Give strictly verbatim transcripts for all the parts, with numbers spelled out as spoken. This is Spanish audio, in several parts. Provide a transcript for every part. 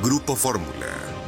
Grupo Fórmula.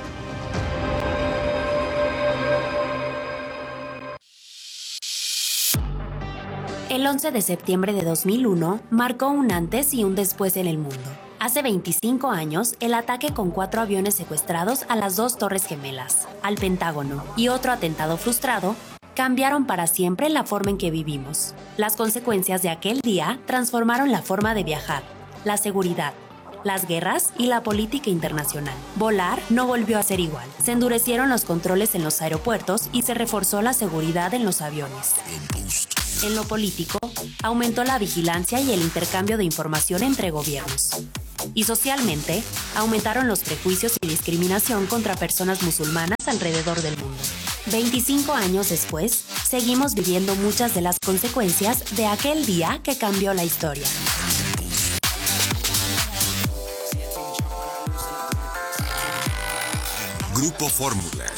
El once de septiembre de dos mil uno marcó un antes y un después en el mundo. Hace veinticinco años, el ataque con cuatro aviones secuestrados a las dos Torres Gemelas, al Pentágono y otro atentado frustrado cambiaron para siempre la forma en que vivimos. Las consecuencias de aquel día transformaron la forma de viajar, la seguridad, las guerras y la política internacional. Volar no volvió a ser igual. Se endurecieron los controles en los aeropuertos y se reforzó la seguridad en los aviones. En lo político, aumentó la vigilancia y el intercambio de información entre gobiernos. Y socialmente, aumentaron los prejuicios y discriminación contra personas musulmanas alrededor del mundo. veinticinco años después, seguimos viviendo muchas de las consecuencias de aquel día que cambió la historia. Grupo Fórmula.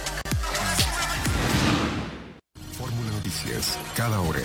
Fórmula Noticias, cada hora.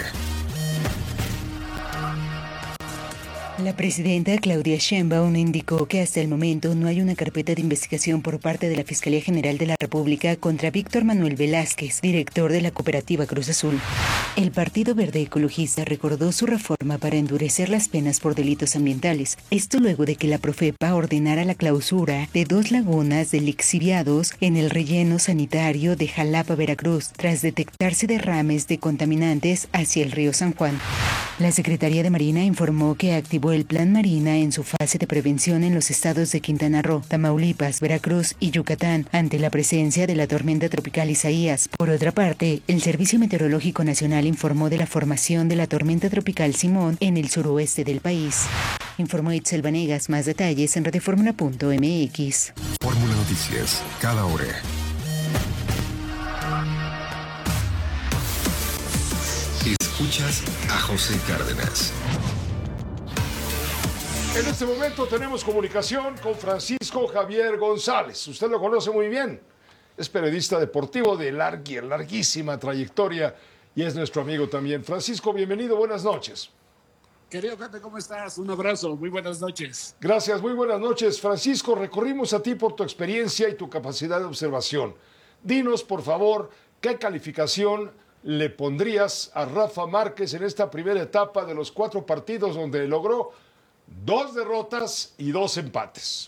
La presidenta Claudia Sheinbaum indicó que hasta el momento no hay una carpeta de investigación por parte de la Fiscalía General de la República contra Víctor Manuel Velázquez, director de la cooperativa Cruz Azul. El Partido Verde Ecologista recordó su reforma para endurecer las penas por delitos ambientales. Esto luego de que la Profepa ordenara la clausura de dos lagunas de lixiviados en el relleno sanitario de Jalapa, Veracruz, tras detectarse derrames de contaminantes hacia el río San Juan. La Secretaría de Marina informó que activó el Plan Marina en su fase de prevención en los estados de Quintana Roo, Tamaulipas, Veracruz y Yucatán ante la presencia de la tormenta tropical Isaías. Por otra parte, el Servicio Meteorológico Nacional informó de la formación de la tormenta tropical Simón en el suroeste del país. Informó Itzel Vanegas. Más detalles en radioformula punto m x. Fórmula Noticias, cada hora. Escuchas a José Cárdenas. En este momento tenemos comunicación con Francisco Javier González. Usted lo conoce muy bien. Es periodista deportivo de larga, larguísima trayectoria y es nuestro amigo también. Francisco, bienvenido, buenas noches. Querido Pepe, ¿cómo estás? Un abrazo, muy buenas noches. Gracias, muy buenas noches. Francisco, recorrimos a ti por tu experiencia y tu capacidad de observación. Dinos, por favor, ¿qué calificación le pondrías a Rafa Márquez en esta primera etapa de los cuatro partidos donde logró dos derrotas y dos empates?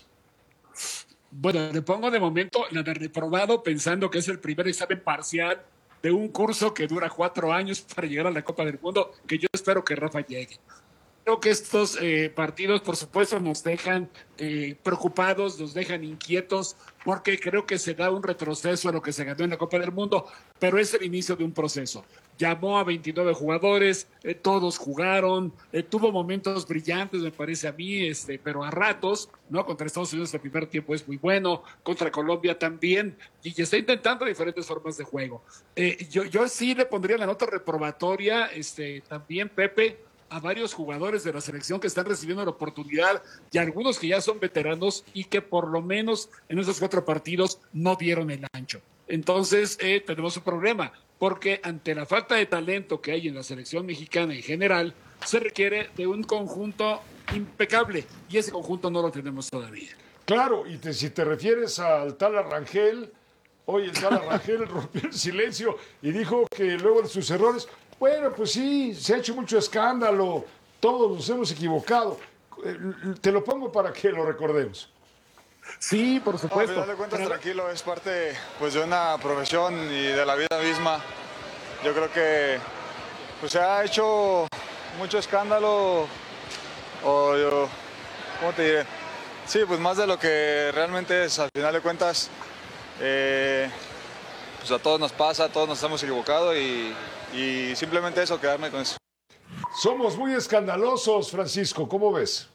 Bueno, le pongo de momento la de reprobado pensando que es el primer examen parcial de un curso que dura cuatro años para llegar a la Copa del Mundo, que yo espero que Rafa llegue. Creo que estos eh, partidos, por supuesto, nos dejan eh, preocupados, nos dejan inquietos, porque creo que se da un retroceso a lo que se ganó en la Copa del Mundo, pero es el inicio de un proceso. Llamó a veintinueve jugadores, eh, todos jugaron, eh, tuvo momentos brillantes, me parece a mí, este, pero a ratos, ¿no? Contra Estados Unidos el primer tiempo es muy bueno, contra Colombia también, y está intentando diferentes formas de juego. Eh, yo, yo sí le pondría la nota reprobatoria, este, también, Pepe, a varios jugadores de la selección que están recibiendo la oportunidad y algunos que ya son veteranos y que por lo menos en esos cuatro partidos no dieron el ancho. Entonces eh, tenemos un problema, porque ante la falta de talento que hay en la selección mexicana en general, se requiere de un conjunto impecable y ese conjunto no lo tenemos todavía. Claro, y te, si te refieres al tal Arrangel, hoy el tal Arrangel rompió el silencio y dijo que luego de sus errores, bueno, pues sí, se ha hecho mucho escándalo, todos nos hemos equivocado. Te lo pongo para que lo recordemos. Sí, por supuesto. No, al final de cuentas, Pero... tranquilo, es parte pues, de una profesión y de la vida misma. Yo creo que pues, se ha hecho mucho escándalo, o yo, ¿cómo te diré? Sí, pues más de lo que realmente es, al final de cuentas, eh, pues a todos nos pasa, todos nos hemos equivocado y... Y simplemente eso, quedarme con eso. Somos muy escandalosos, Francisco, ¿cómo ves?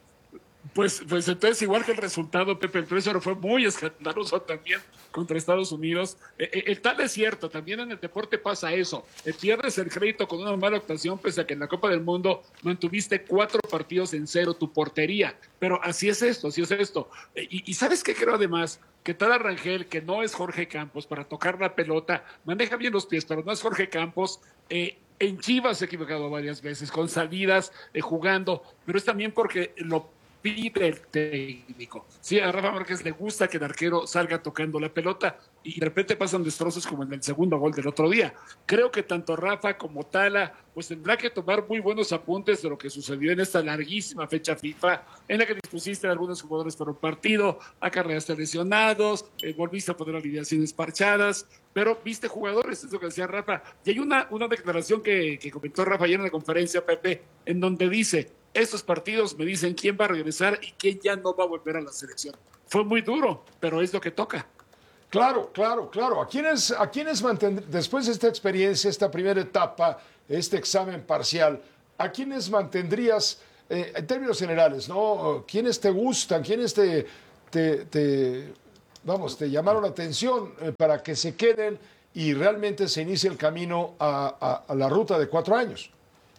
Pues, pues entonces, igual que el resultado, Pepe, el tres cero fue muy escandaloso también contra Estados Unidos. Eh, eh, el tal es cierto, también en el deporte pasa eso. Eh, pierdes el crédito con una mala actuación, pese a que en la Copa del Mundo mantuviste cuatro partidos en cero tu portería. Pero así es esto, así es esto. Eh, y, y ¿sabes qué creo además? Que tal Arrangel, que no es Jorge Campos para tocar la pelota, maneja bien los pies, pero no es Jorge Campos. Eh, en Chivas se ha equivocado varias veces, con salidas, eh, jugando, pero es también porque lo pide el técnico. Sí, a Rafa Márquez le gusta que el arquero salga tocando la pelota y de repente pasan destrozos como en el segundo gol del otro día. Creo que tanto Rafa como Tala pues tendrá que tomar muy buenos apuntes de lo que sucedió en esta larguísima fecha FIFA en la que dispusiste a algunos jugadores para un partido, acarreaste lesionados, eh, volviste a poner alineaciones parchadas, pero viste jugadores, es lo que decía Rafa. Y hay una, una declaración que, que comentó Rafa ayer en la conferencia, Pepe, en donde dice, estos partidos me dicen quién va a regresar y quién ya no va a volver a la selección. Fue muy duro, pero es lo que toca. Claro, claro, claro. ¿A quiénes, a quiénes mantendr- después de esta experiencia, esta primera etapa, este examen parcial, a quiénes mantendrías, eh, en términos generales, ¿no? ¿Quiénes te gustan? ¿Quiénes te, te, te vamos, te llamaron la atención eh, para que se queden y realmente se inicie el camino a, a, a la ruta de cuatro años?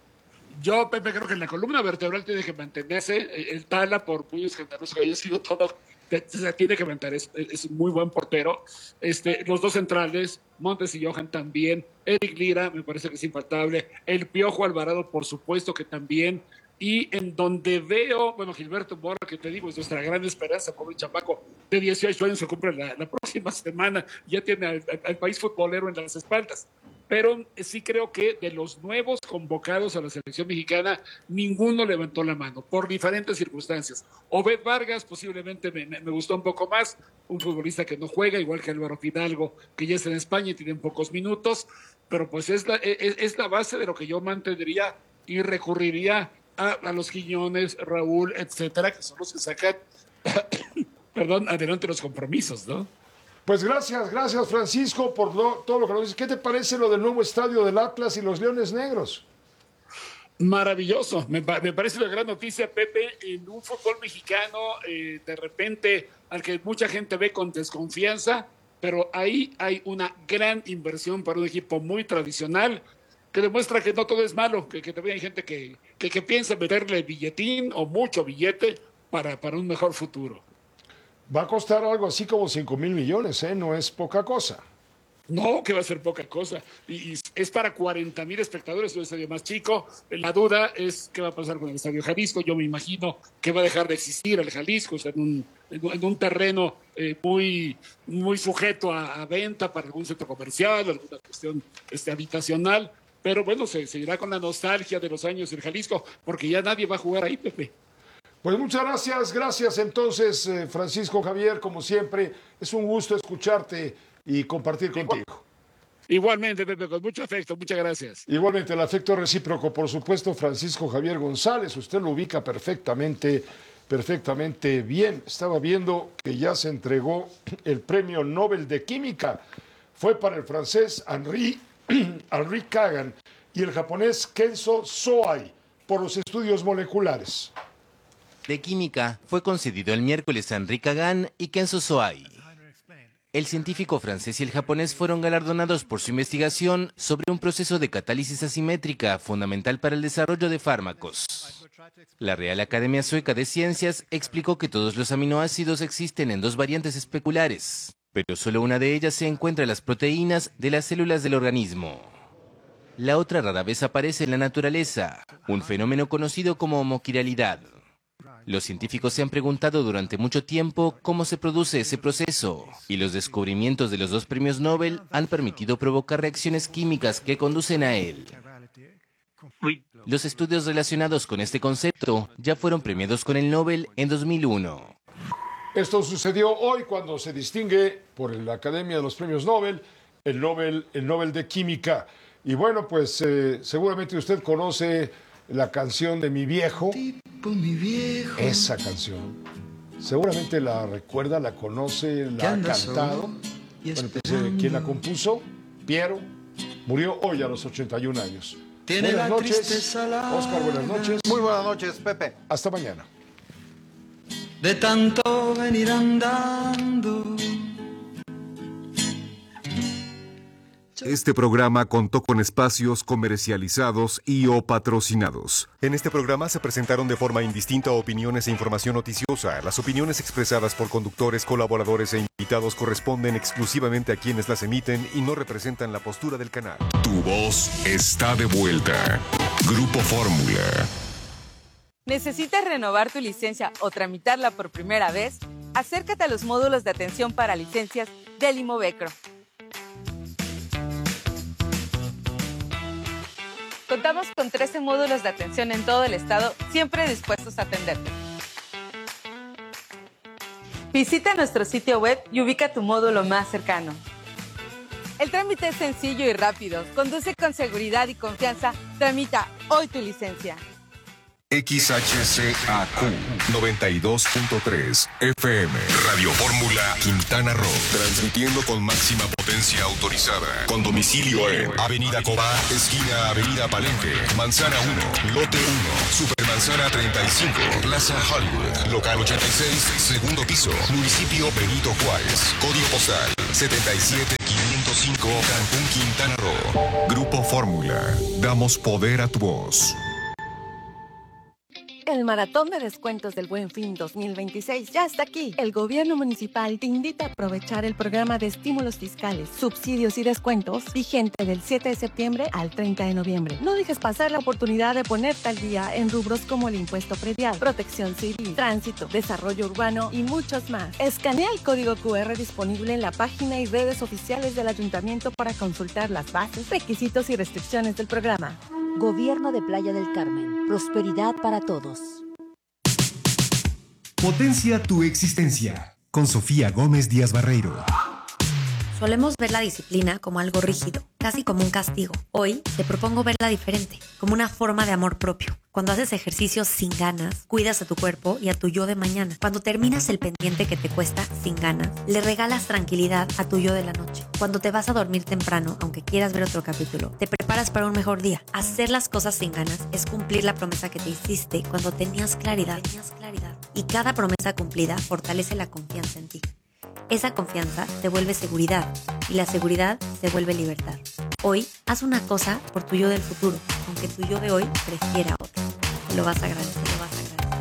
Yo, Pepe, creo que en la columna vertebral tiene que mantenerse. El Tala, por muy escandaloso que haya sido todo, se tiene que mantener. Es, es un muy buen portero. Este, los dos centrales, Montes y Johan también. Eric Lira, me parece que es infaltable. El Piojo Alvarado, por supuesto que también. Y en donde veo, bueno, Gilberto Mora, que te digo, es nuestra gran esperanza, pobre chamaco, de dieciocho años, se cumple la, la próxima semana, ya tiene al, al país futbolero en las espaldas. Pero sí creo que de los nuevos convocados a la selección mexicana, ninguno levantó la mano, por diferentes circunstancias. Obed Vargas posiblemente me, me, me gustó un poco más, un futbolista que no juega, igual que Álvaro Fidalgo, que ya está en España y tiene pocos minutos, pero pues es la, es, es la base de lo que yo mantendría y recurriría a, a los Quiñones, Raúl, etcétera, que son los que sacan, perdón, adelante los compromisos, ¿no? Pues gracias, gracias Francisco por lo, todo lo que nos dices. ¿Qué te parece lo del nuevo estadio del Atlas y los Leones Negros? Maravilloso, me, me parece una gran noticia, Pepe, en un fútbol mexicano eh, de repente al que mucha gente ve con desconfianza, pero ahí hay una gran inversión para un equipo muy tradicional que demuestra que no todo es malo, que, que también hay gente que, que, que piensa meterle billetín o mucho billete para, para un mejor futuro. Va a costar algo así como cinco mil millones, ¿eh? No es poca cosa. No, que va a ser poca cosa. Y, y es para cuarenta mil espectadores, un estadio más chico. La duda es qué va a pasar con el Estadio Jalisco. Yo me imagino que va a dejar de existir el Jalisco, o sea, en un, en un terreno eh, muy, muy sujeto a, a venta para algún centro comercial, alguna cuestión este, habitacional. Pero bueno, se seguirá con la nostalgia de los años en Jalisco, porque ya nadie va a jugar ahí, Pepe. Pues muchas gracias, gracias entonces eh, Francisco Javier, como siempre, es un gusto escucharte y compartir Igual, contigo. Igualmente, Pepe, con mucho afecto, muchas gracias. Igualmente el afecto recíproco, por supuesto, Francisco Javier González, usted lo ubica perfectamente, perfectamente bien. Estaba viendo que ya se entregó el premio Nobel de Química, fue para el francés Henri, Henri Kagan y el japonés Kenzo Soai por los estudios moleculares. De química fue concedido el miércoles a Henri Kagan y Kenzo Soai. El científico francés y el japonés fueron galardonados por su investigación sobre un proceso de catálisis asimétrica fundamental para el desarrollo de fármacos. La Real Academia Sueca de Ciencias explicó que todos los aminoácidos existen en dos variantes especulares, pero solo una de ellas se encuentra en las proteínas de las células del organismo. La otra rara vez aparece en la naturaleza, un fenómeno conocido como homoquiralidad. Los científicos se han preguntado durante mucho tiempo cómo se produce ese proceso, y los descubrimientos de los dos premios Nobel han permitido provocar reacciones químicas que conducen a él. Los estudios relacionados con este concepto ya fueron premiados con el Nobel en dos mil uno. Esto sucedió hoy cuando se distingue por la Academia de los Premios Nobel el Nobel, el Nobel de Química. Y bueno, pues eh, seguramente usted conoce la canción de Mi Viejo. Mi viejo. Esa canción. Seguramente la recuerda, la conoce, la ha cantado. Bueno, pues, eh, ¿quién la compuso? Piero. Murió hoy a los ochenta y un años. Buenas noches, Oscar, buenas noches. Muy buenas noches, Pepe. Hasta mañana. De tanto venir andando. Este programa contó con espacios comercializados y o patrocinados. En este programa se presentaron de forma indistinta opiniones e información noticiosa. Las opiniones expresadas por conductores, colaboradores e invitados corresponden exclusivamente a quienes las emiten y no representan la postura del canal. Tu voz está de vuelta. Grupo Fórmula. ¿Necesitas renovar tu licencia o tramitarla por primera vez? Acércate a los módulos de atención para licencias del Imovecro. Contamos con trece módulos de atención en todo el estado, siempre dispuestos a atenderte. Visita nuestro sitio web y ubica tu módulo más cercano. El trámite es sencillo y rápido. Conduce con seguridad y confianza. Tramita hoy tu licencia. X H C A Q noventa y dos punto tres F M Radio Fórmula Quintana Roo, transmitiendo con máxima potencia autorizada, con domicilio en Avenida Cobá, esquina Avenida Palenque, Manzana uno, Lote uno, Supermanzana treinta y cinco, Plaza Hollywood, Local ochenta y seis, segundo piso, Municipio Benito Juárez, Código postal setenta y siete quinientos cinco, Cancún, Quintana Roo. Grupo Fórmula, damos poder a tu voz. El maratón de descuentos del Buen Fin dos mil veintiséis ya está aquí. El gobierno municipal te invita a aprovechar el programa de estímulos fiscales, subsidios y descuentos vigente del siete de septiembre al treinta de noviembre. No dejes pasar la oportunidad de ponerte al día en rubros como el impuesto predial, protección civil, tránsito, desarrollo urbano y muchos más. Escanea el código Q R disponible en la página y redes oficiales del ayuntamiento para consultar las bases, requisitos y restricciones del programa. Gobierno de Playa del Carmen. Prosperidad para todos. Potencia tu existencia. Con Sofía Gómez Díaz Barreiro. Solemos ver la disciplina como algo rígido, casi como un castigo. Hoy te propongo verla diferente, como una forma de amor propio. Cuando haces ejercicio sin ganas, cuidas a tu cuerpo y a tu yo de mañana. Cuando terminas el pendiente que te cuesta sin ganas, le regalas tranquilidad a tu yo de la noche. Cuando te vas a dormir temprano, aunque quieras ver otro capítulo, te preparas para un mejor día. Hacer las cosas sin ganas es cumplir la promesa que te hiciste cuando tenías claridad. Tenías claridad. Y cada promesa cumplida fortalece la confianza en ti. Esa confianza te vuelve seguridad y la seguridad se vuelve libertad. Hoy, haz una cosa por tu yo del futuro, aunque tu yo de hoy prefiera otra. Te lo vas a agradecer, te lo vas a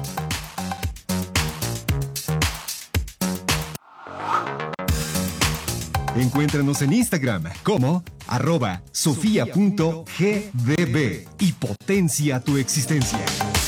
agradecer. Encuéntranos en Instagram como arroba sofía.gdb y potencia tu existencia.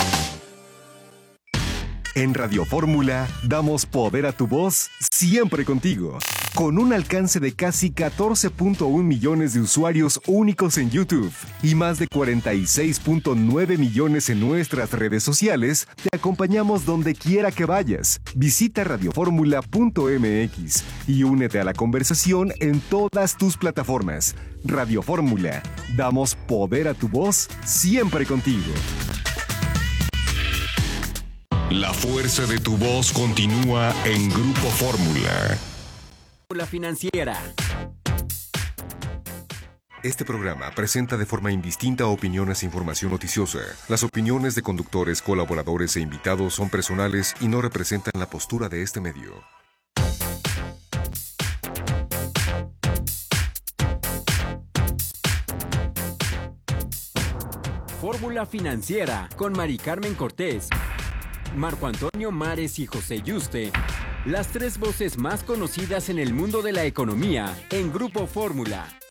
En Radio Fórmula, damos poder a tu voz siempre contigo. Con un alcance de casi catorce punto uno millones de usuarios únicos en YouTube y más de cuarenta y seis punto nueve millones en nuestras redes sociales, te acompañamos donde quiera que vayas. Visita radioformula punto m x y únete a la conversación en todas tus plataformas. Radio Fórmula, damos poder a tu voz siempre contigo. La fuerza de tu voz continúa en Grupo Fórmula. La financiera. Este programa presenta de forma indistinta opiniones e información noticiosa. Las opiniones de conductores, colaboradores e invitados son personales y no representan la postura de este medio. Fórmula Financiera con Mari Carmen Cortés, Marco Antonio Mares y José Yuste, las tres voces más conocidas en el mundo de la economía en Grupo Fórmula.